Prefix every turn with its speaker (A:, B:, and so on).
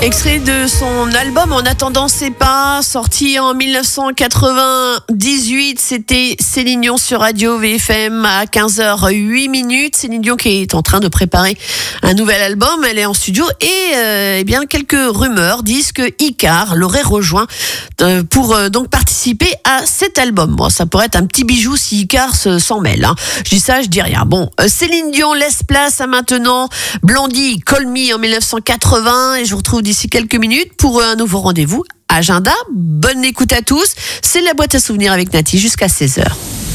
A: Extrait de son album En attendant ses pas, sorti en 1998, c'était Céline Dion sur Radio VFM à 15h08. Céline Dion qui est en train de préparer un nouvel album, elle est en studio et bien quelques rumeurs disent que Icare l'aurait rejoint pour donc participer à cet album. Bon, ça pourrait être un petit bijou si Icare s'en mêle. Hein. Je dis ça, je dis rien. Bon, Céline Dion laisse place à maintenant Blondie, Call Me en 1980 et je vous retrouve d'ici quelques minutes pour un nouveau rendez-vous. Agenda, bonne écoute à tous. C'est la boîte à souvenirs avec Nati jusqu'à 16h.